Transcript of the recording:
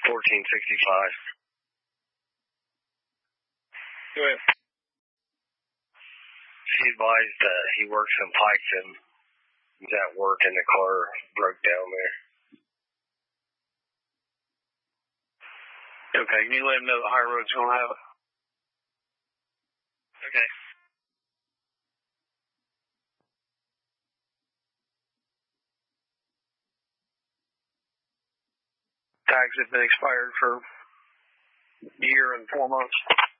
1465. Go ahead. She advised that he worked some pipes and was at work and the car broke down there. Okay, can you let him know the high road's going to have it? Okay. Tags have been expired for a year and 4 months.